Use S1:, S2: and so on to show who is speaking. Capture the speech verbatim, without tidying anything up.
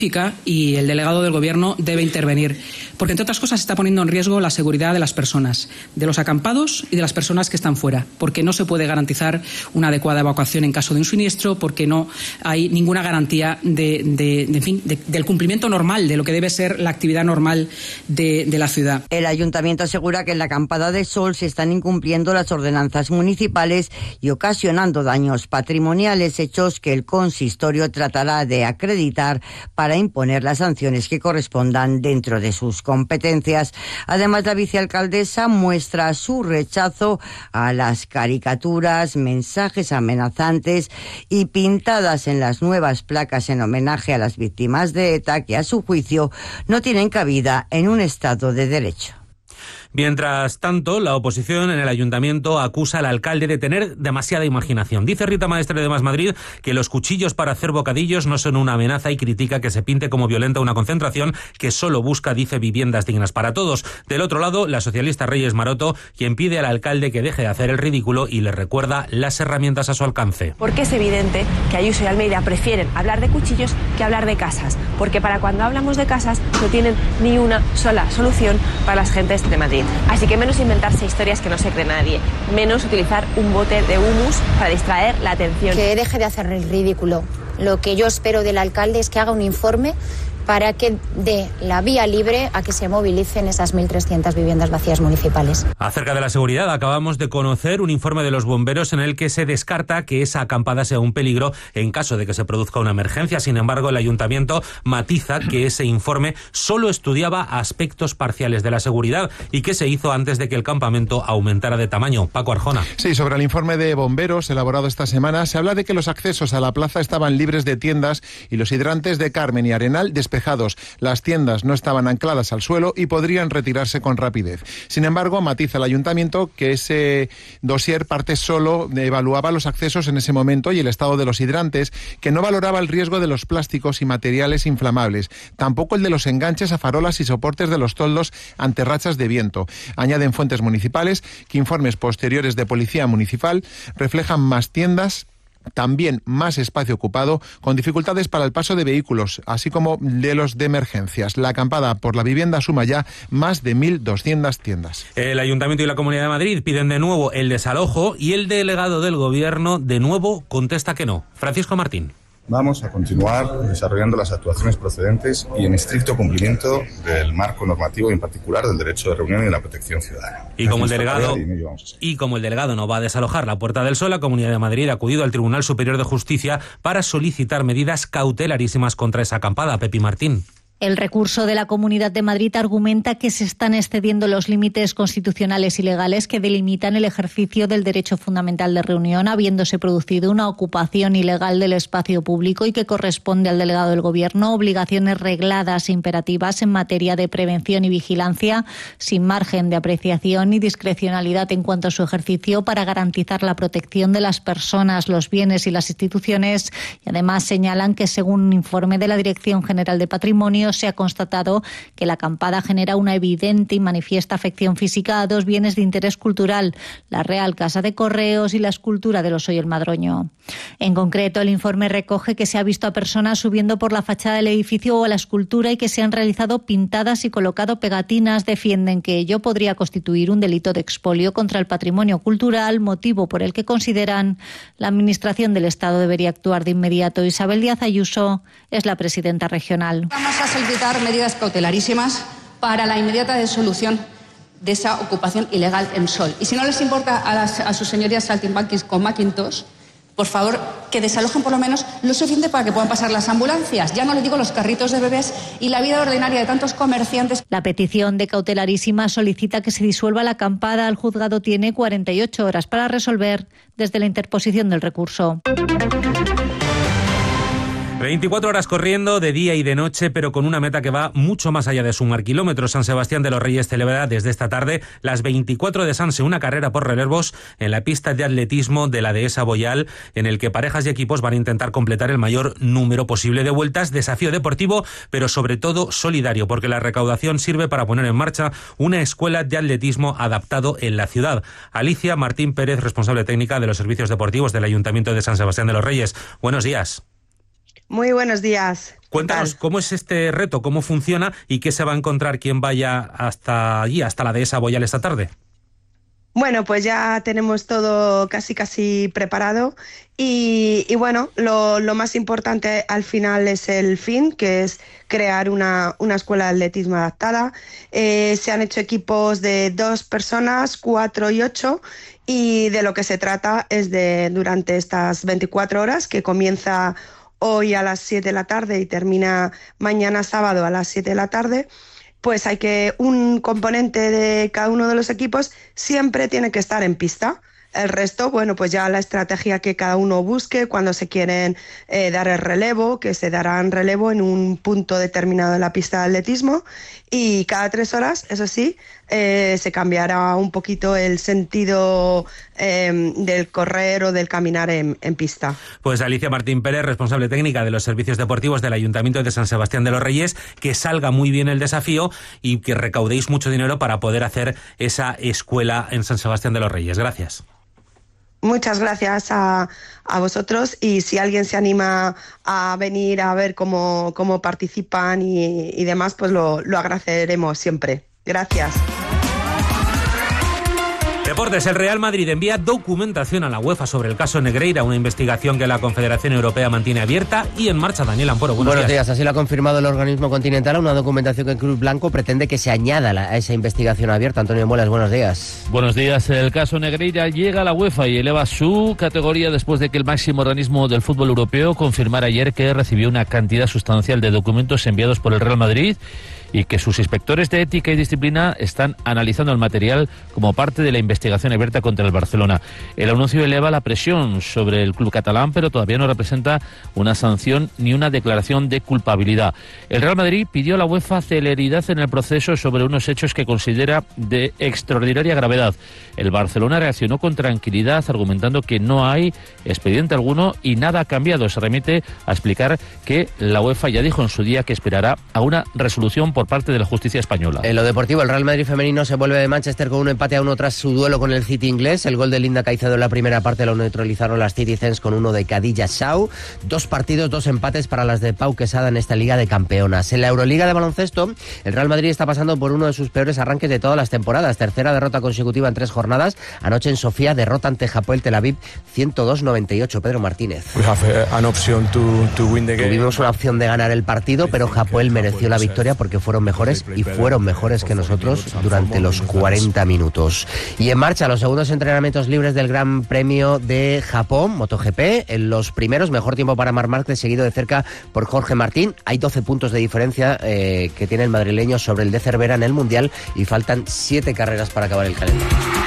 S1: y el delegado del Gobierno debe intervenir, porque entre otras cosas se está poniendo en riesgo la seguridad de las personas, de los acampados y de las personas que están fuera, porque no se puede garantizar una adecuada evacuación en caso de un siniestro, porque no hay ninguna garantía de, de, de, en fin, de, del cumplimiento normal de lo que debe ser la actividad normal de, de la ciudad.
S2: El Ayuntamiento asegura que en la acampada de Sol se están incumpliendo las ordenanzas municipales y ocasionando daños patrimoniales, hechos que el consistorio tratará de acreditar para imponer las sanciones que correspondan dentro de sus competencias. Además, la vicealcaldesa muestra su rechazo a las caricaturas, mensajes amenazantes y pintadas en las nuevas placas en homenaje a las víctimas de ETA, que a su juicio no tienen cabida en un Estado de Derecho.
S3: Mientras tanto, la oposición en el ayuntamiento acusa al alcalde de tener demasiada imaginación. Dice Rita Maestre de Más Madrid que los cuchillos para hacer bocadillos no son una amenaza y critica que se pinte como violenta una concentración que solo busca, dice, viviendas dignas para todos. Del otro lado, la socialista Reyes Maroto, quien pide al alcalde que deje de hacer el ridículo y le recuerda las herramientas a su alcance.
S4: Porque es evidente que Ayuso y Almeida prefieren hablar de cuchillos que hablar de casas, porque para cuando hablamos de casas no tienen ni una sola solución para las gentes de Madrid. Así que menos inventarse historias que no se cree nadie, menos utilizar un bote de humus para distraer la atención.
S5: Que deje de hacer el ridículo. Lo que yo espero del alcalde es que haga un informe para que dé la vía libre a que se movilicen esas mil trescientas viviendas vacías municipales.
S3: Acerca de la seguridad, acabamos de conocer un informe de los bomberos en el que se descarta que esa acampada sea un peligro en caso de que se produzca una emergencia. Sin embargo, el ayuntamiento matiza que ese informe solo estudiaba aspectos parciales de la seguridad y que se hizo antes de que el campamento aumentara de tamaño. Paco Arjona.
S6: Sí, sobre el informe de bomberos elaborado esta semana, se habla de que los accesos a la plaza estaban libres de tiendas y los hidrantes de Carmen y Arenal despejados. Las tiendas no estaban ancladas al suelo y podrían retirarse con rapidez. Sin embargo, matiza el ayuntamiento que ese dossier parte solo evaluaba los accesos en ese momento y el estado de los hidrantes, que no valoraba el riesgo de los plásticos y materiales inflamables, tampoco el de los enganches a farolas y soportes de los toldos ante rachas de viento. Añaden fuentes municipales que informes posteriores de Policía Municipal reflejan más tiendas, también más espacio ocupado, con dificultades para el paso de vehículos, así como de los de emergencias. La acampada por la vivienda suma ya más de mil doscientas tiendas.
S3: El Ayuntamiento y la Comunidad de Madrid piden de nuevo el desalojo y el delegado del Gobierno de nuevo contesta que no. Francisco Martín.
S7: Vamos a continuar desarrollando las actuaciones procedentes y en estricto cumplimiento del marco normativo y en particular del derecho de reunión y de la protección ciudadana.
S3: Y como el delegado y como el delegado no va a desalojar la Puerta del Sol, la Comunidad de Madrid ha acudido al Tribunal Superior de Justicia para solicitar medidas cautelarísimas contra esa acampada. Pepi Martín.
S8: El recurso de la Comunidad de Madrid argumenta que se están excediendo los límites constitucionales y legales que delimitan el ejercicio del derecho fundamental de reunión, habiéndose producido una ocupación ilegal del espacio público y que corresponde al delegado del Gobierno obligaciones regladas e imperativas en materia de prevención y vigilancia, sin margen de apreciación y discrecionalidad en cuanto a su ejercicio para garantizar la protección de las personas, los bienes y las instituciones. Y además señalan que, según un informe de la Dirección General de Patrimonio, se ha constatado que la acampada genera una evidente y manifiesta afección física a dos bienes de interés cultural, la Real Casa de Correos y la escultura del Oso y el Madroño. En concreto, el informe recoge que se ha visto a personas subiendo por la fachada del edificio o a la escultura y que se han realizado pintadas y colocado pegatinas. Defienden que ello podría constituir un delito de expolio contra el patrimonio cultural, motivo por el que consideran la Administración del Estado debería actuar de inmediato. Isabel Díaz Ayuso es la presidenta regional.
S9: Vamos a solicitar medidas cautelarísimas para la inmediata disolución de esa ocupación ilegal en Sol. Y si no les importa a, las, a sus señorías saltimbanquis con Macintosh, por favor, que desalojen por lo menos lo suficiente para que puedan pasar las ambulancias. Ya no les digo los carritos de bebés y la vida ordinaria de tantos comerciantes.
S8: La petición de cautelarísima solicita que se disuelva la acampada. El juzgado tiene cuarenta y ocho horas para resolver desde la interposición del recurso.
S3: veinticuatro horas corriendo de día y de noche, pero con una meta que va mucho más allá de sumar kilómetros. San Sebastián de los Reyes celebra desde esta tarde las veinticuatro de Sanse, una carrera por relevos en la pista de atletismo de la dehesa Boyal, en el que parejas y equipos van a intentar completar el mayor número posible de vueltas. Desafío deportivo, pero sobre todo solidario, porque la recaudación sirve para poner en marcha una escuela de atletismo adaptado en la ciudad. Alicia Martín Pérez, responsable técnica de los servicios deportivos del Ayuntamiento de San Sebastián de los Reyes. Buenos días.
S10: Muy buenos días.
S3: Cuéntanos cómo es este reto, cómo funciona y qué se va a encontrar quien vaya hasta allí, hasta la dehesa Boyal esta tarde.
S10: Bueno, pues ya tenemos todo casi casi preparado y, y bueno, lo, lo más importante al final es el fin, que es crear una, una escuela de atletismo adaptada. Eh, se han hecho equipos de dos personas, cuatro y ocho, y de lo que se trata es de, durante estas veinticuatro horas, que comienza hoy a las siete de la tarde y termina mañana sábado a las siete de la tarde, pues hay que, un componente de cada uno de los equipos siempre tiene que estar en pista. El resto, bueno, pues ya la estrategia que cada uno busque cuando se quieren eh, dar el relevo, que se darán relevo en un punto determinado de la pista de atletismo, y cada tres horas, eso sí, eh, se cambiará un poquito el sentido eh, del correr o del caminar en, en pista.
S3: Pues Alicia Martín Pérez, responsable técnica de los servicios deportivos del Ayuntamiento de San Sebastián de los Reyes, que salga muy bien el desafío y que recaudéis mucho dinero para poder hacer esa escuela en San Sebastián de los Reyes. Gracias.
S10: Muchas gracias a, a vosotros, y si alguien se anima a venir a ver cómo, cómo participan y, y demás, pues lo, lo agradeceremos siempre. Gracias.
S3: Deportes. El Real Madrid envía documentación a la UEFA sobre el caso Negreira, una investigación que la Confederación Europea mantiene abierta y en marcha. Daniel Amporo, buenos,
S11: buenos días.
S3: días.
S11: Así lo ha confirmado el organismo continental, una documentación que el Club Blanco pretende que se añada a esa investigación abierta. Antonio Muelas, buenos días.
S12: Buenos días. El caso Negreira llega a la UEFA y eleva su categoría después de que el máximo organismo del fútbol europeo confirmara ayer que recibió una cantidad sustancial de documentos enviados por el Real Madrid y que sus inspectores de ética y disciplina están analizando el material como parte de la investigación abierta contra el Barcelona. El anuncio eleva la presión sobre el club catalán, pero todavía no representa una sanción ni una declaración de culpabilidad. El Real Madrid pidió a la UEFA celeridad en el proceso sobre unos hechos que considera de extraordinaria gravedad. El Barcelona reaccionó con tranquilidad, argumentando que no hay expediente alguno y nada ha cambiado. Se remite a explicar que la UEFA ya dijo en su día que esperará a una resolución por por parte de la justicia española.
S11: En lo deportivo, el Real Madrid femenino se vuelve de Manchester con un empate a uno tras su duelo con el City inglés. El gol de Linda Caicedo en la primera parte lo neutralizaron las Citizens con uno de Khadija Shaw. Dos partidos, dos empates para las de Pau Quesada en esta Liga de Campeonas. En la Euroliga de baloncesto, el Real Madrid está pasando por uno de sus peores arranques de todas las temporadas. Tercera derrota consecutiva en tres jornadas. Anoche en Sofía derrota ante Hapoel Tel Aviv ciento dos noventa y ocho. Pedro Martínez. Tuvimos una opción de ganar el partido, pero Hapoel mereció la victoria porque fueron mejores y fueron mejores que nosotros durante los cuarenta minutos. Y en marcha los segundos entrenamientos libres del Gran Premio de Japón, MotoGP. En los primeros, mejor tiempo para Marc Márquez, seguido de cerca por Jorge Martín. Hay doce puntos de diferencia eh, que tiene el madrileño sobre el de Cervera en el Mundial y faltan siete carreras para acabar el calendario.